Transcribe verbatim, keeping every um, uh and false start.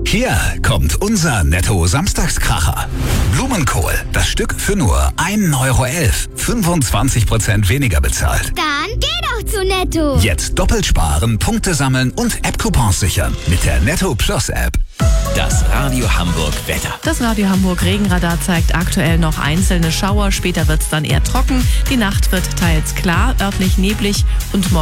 Hier kommt unser Netto-Samstagskracher. Blumenkohl, das Stück für nur ein Euro elf. fünfundzwanzig Prozent weniger bezahlt. Dann geh doch zu Netto. Jetzt doppelt sparen, Punkte sammeln und App-Coupons sichern mit der Netto Plus App. Das Radio Hamburg Wetter. Das Radio Hamburg Regenradar zeigt aktuell noch einzelne Schauer. Später wird es dann eher trocken. Die Nacht wird teils klar, örtlich neblig und morgen